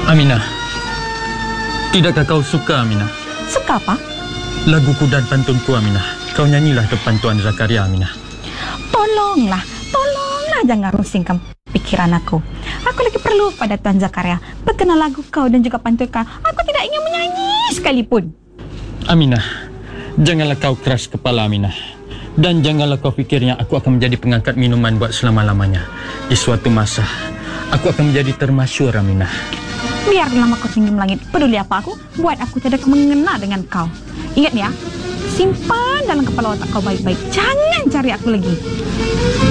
Aminah, tidakkah kau suka, Aminah? Suka apa? Laguku dan pantunku, Aminah. Kau nyanyilah depan Tuan Zakaria, Aminah. Tolonglah jangan rusingkan pikiran aku. Aku lagi perlu pada Tuan Zakaria. Berkenal lagu kau dan juga pantun kau. Aku tidak ingin menyanyi sekalipun. Aminah, janganlah kau keras kepala, Aminah. Dan janganlah kau fikirnya aku akan menjadi pengangkat minuman buat selama-lamanya. Di suatu masa, aku akan menjadi termasyhur, Aminah. Biarlah kau tinggi melangit. Peduli apa aku? Buat aku tidak mengena dengan kau. Ingat ya, simpan dalam kepala otak kau baik-baik. Jangan cari aku lagi.